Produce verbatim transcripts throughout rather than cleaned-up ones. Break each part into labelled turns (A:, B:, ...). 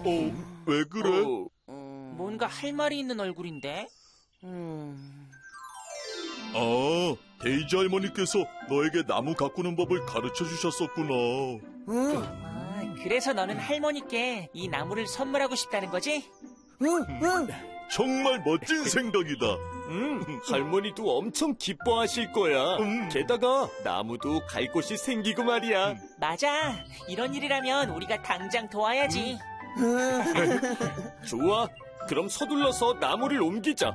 A: 어, 왜 그래?
B: 어,
C: 뭔가 할 말이 있는 얼굴인데?
A: 아, 데이지 할머니께서 너에게 나무 가꾸는 법을 가르쳐 주셨었구나.
C: 아, 그래서 너는 할머니께 이 나무를 선물하고 싶다는 거지?
A: 정말 멋진 생각이다.
B: 음, 할머니도 엄청 기뻐하실 거야.
A: 음.
B: 게다가 나무도 갈 곳이 생기고 말이야.
C: 맞아. 이런 일이라면 우리가 당장 도와야지.
B: 좋아. 그럼 서둘러서 나무를 옮기자.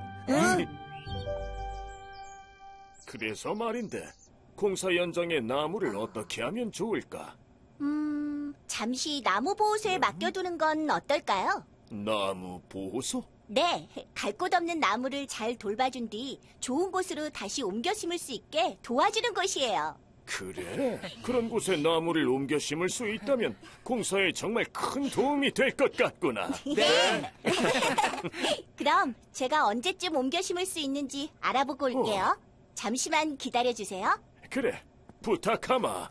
B: 그래서 말인데, 공사 현장에 나무를 어떻게 하면 좋을까?
D: 음, 잠시 나무 보호소에 맡겨두는 건 어떨까요?
B: 나무 보호소?
D: 네, 갈 곳 없는 나무를 잘 돌봐준 뒤 좋은 곳으로 다시 옮겨 심을 수 있게 도와주는 곳이에요.
B: 그래? 그런 곳에 나무를 옮겨 심을 수 있다면 공사에 정말 큰 도움이 될 것 같구나.
D: 네. 그럼 제가 언제쯤 옮겨 심을 수 있는지 알아보고 올게요. 잠시만 기다려주세요.
B: 그래, 부탁하마.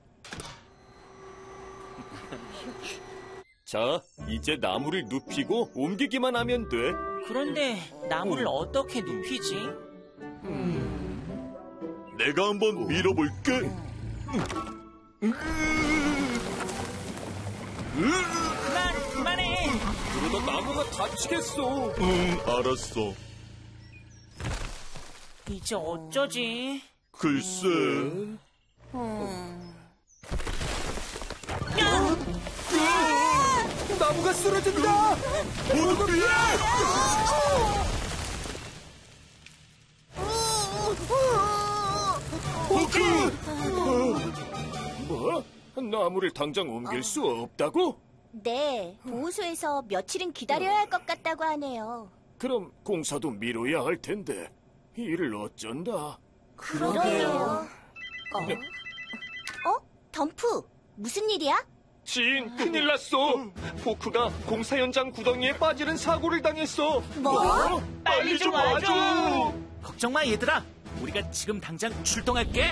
B: 자, 이제 나무를 눕히고 옮기기만 하면 돼.
C: 그런데 나무를 어떻게 눕히지?
A: 내가 한번 밀어볼게.
C: 그만, 그만해!
B: 그러다 나무가 다치겠어.
A: 응, 알았어.
C: 이제 어쩌지?
A: 글쎄.
B: 나무가 쓰러진다.
A: 모두 피해!
B: 뭐? 나무를 당장 옮길 수 없다고?
D: 네, 보호소에서 며칠은 기다려야 할 것 같다고 하네요.
B: 그럼 공사도 미뤄야 할 텐데 이 일을 어쩐다.
D: 그러게요. 어? 어? 덤프, 무슨 일이야?
B: 지인, 큰일 났어. 포크가 공사 현장 구덩이에 빠지는 사고를 당했어.
D: 뭐?
C: 빨리 좀 와줘!
E: 걱정 마, 얘들아. 우리가 지금 당장 출동할게.